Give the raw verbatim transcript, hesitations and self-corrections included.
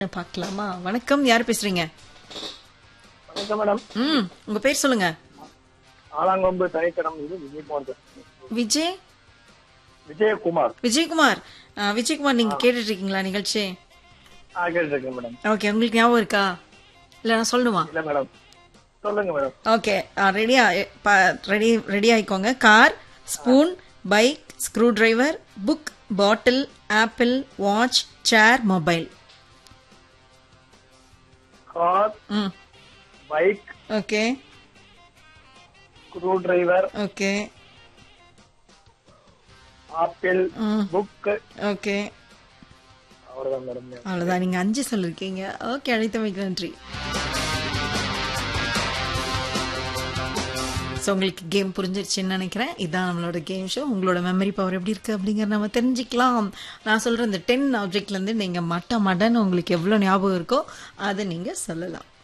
பார்க்கலாமா? வணக்கம், யார் பேசுறீங்க? வணக்கம் மேடம். ம் உங்க பேர் சொல்லுங்க. ஆலாங்கொம்பு தனித்தடம் இது விஜயகுமார் பேசுறேன். விஜய் விஜயகுமார். விஜயகுமார். ஆ, விஜயகுமார், நீங்க கேட்டுட்டு இருக்கீங்களா நிகழ்ச்சி? ஆ கேட்டிருக்கேன் மேடம். ஓகே, உங்களுக்கு ஞாபகம் இருக்கா இல்ல நான் சொல்லணுமா? இல்ல மேடம், சொல்லுங்க மேடம். ஓகே, ரெடியா? Ready ready ஆயிக்கோங்க. Car, spoon, bike, screw driver, book, பாட்டில், ஆப்பிள், வாட்ச், சேர், மொபைல். கார், ம் bike, okay screw driver, okay apple, ம் புக், ஓகே அவ்வளவுதான் மேடம். அவ்வளவுதான். நீங்க அஞ்சு சொல்லிருக்கீங்க. ஓகே, அழைத்தமைக்கு நன்றி. ஸோ உங்களுக்கு கேம் புரிஞ்சிருச்சுன்னு நினைக்கிறேன். இதான் நம்மளோட கேம் ஷோ. உங்களோட மெமரி பவர் எப்படி இருக்குது அப்படிங்கிறத நம்ம தெரிஞ்சுக்கலாம். நான் சொல்கிற இந்த டென் ஆப்ஜெக்ட்லேருந்து நீங்கள் மட்ட மடன்னு உங்களுக்கு எவ்வளோ ஞாபகம் இருக்கோ அதை நீங்கள் சொல்லலாம்.